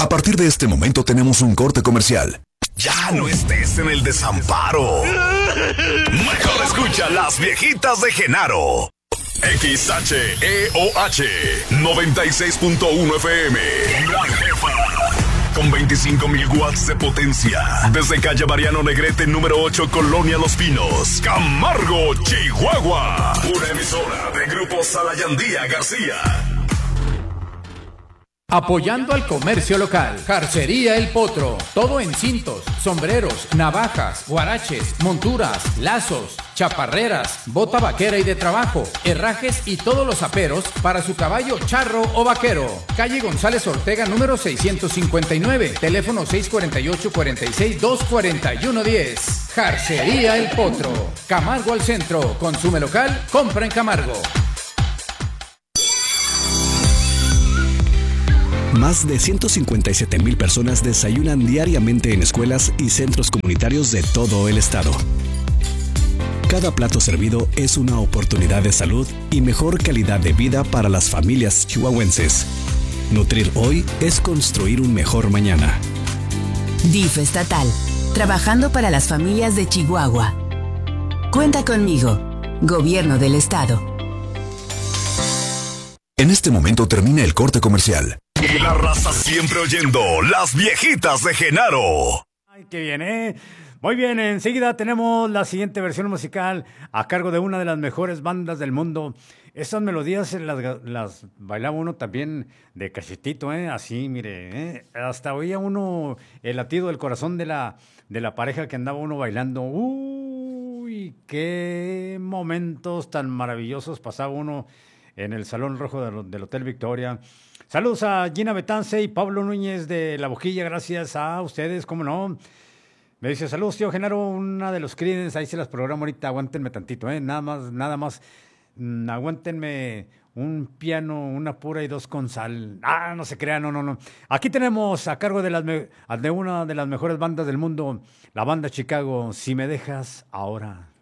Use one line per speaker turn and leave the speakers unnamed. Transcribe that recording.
A partir de este momento tenemos un corte comercial. Ya no estés en el desamparo. Mejor escucha Las Viejitas de Genaro. XHEOH 96.1 FM. La Jefa. Con 25,000 watts de potencia. Desde calle Mariano Negrete, número 8, Colonia Los Pinos. Camargo, Chihuahua. Una emisora de Grupo Salayandía García.
Apoyando al comercio local. Jarcería El Potro. Todo en cintos, sombreros, navajas, guaraches, monturas, lazos, chaparreras, bota vaquera y de trabajo, herrajes y todos los aperos para su caballo charro o vaquero. Calle González Ortega, número 659. Teléfono 648-46-241-10. Jarcería El Potro. Camargo al centro. Consume local, compra en Camargo.
Más de 157,000 personas desayunan diariamente en escuelas y centros comunitarios de todo el estado. Cada plato servido es una oportunidad de salud y mejor calidad de vida para las familias chihuahuenses. Nutrir hoy es construir un mejor mañana.
DIF estatal, trabajando para las familias de Chihuahua. Cuenta conmigo, Gobierno del Estado.
En este momento termina el corte comercial. Y la raza siempre oyendo Las Viejitas de Genaro.
Ay, qué bien, ¿eh? Muy bien, enseguida tenemos la siguiente versión musical a cargo de una de las mejores bandas del mundo. Estas melodías las bailaba uno también de cachetito, ¿eh? Así, mire, ¿eh? Hasta oía uno el latido del corazón de la pareja que andaba uno bailando. Uy, qué momentos tan maravillosos pasaba uno en el Salón Rojo del Hotel Victoria. Saludos a Gina Betance y Pablo Núñez de La Boquilla, gracias a ustedes, cómo no. Me dice, saludos tío Genaro, una de los Creedence, ahí se las programo ahorita, aguántenme tantito, nada más, aguántenme un piano, una pura y 2 con sal. No se crean, no. Aquí tenemos a cargo de una de las mejores bandas del mundo, la banda Chicago, Si me dejas ahora.